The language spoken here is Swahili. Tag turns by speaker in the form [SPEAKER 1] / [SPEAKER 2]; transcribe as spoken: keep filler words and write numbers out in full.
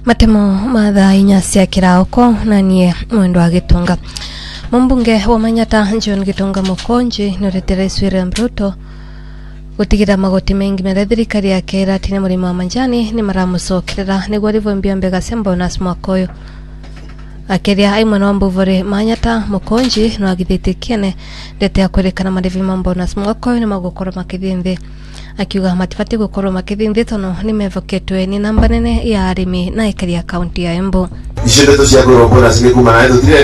[SPEAKER 1] Matemo madha inyasi ya kiraoko na niye mwendo wa Gitunga. Mbunge wa Manyata John Gitunga Mukonji nuretere William Ruto gutigira magoti mengi mere thirikari ya kera tine murimo wa manjani ni maramucokerera niguo rivombia mbega bonus mwakoyo akeria ai mwana wa Mbuvore Manyata Mukonji no agithitikiene ndete akwerekana marivi bonus mwakoyo ni magukora makithinde akiuga matifati gukoro makithinde tono ni mevoketwe ni namba nene ya arimi na ikaria county ya Embu.
[SPEAKER 2] Isheto cia goro bonus ni kumana